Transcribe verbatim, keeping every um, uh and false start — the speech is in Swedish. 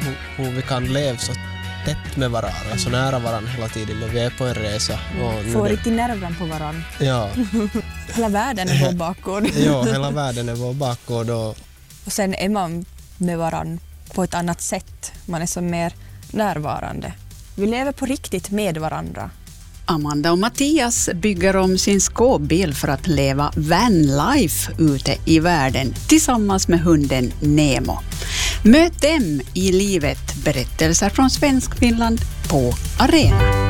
hur, hur vi kan leva så tätt med varandra, så nära varandra hela tiden när vi är på en resa. Och får riktigt nerven på varandra. Ja. Hela världen är vår bakgård. Ja, hela världen är vår bakgård. Och... och sen är man med varandra på ett annat sätt. Man är så mer närvarande. Vi lever på riktigt med varandra. Amanda och Mattias bygger om sin skåpbil för att leva vanlife ute i världen tillsammans med hunden Nemo. Möt dem i livet, berättelser från Svenskfinland på Arena.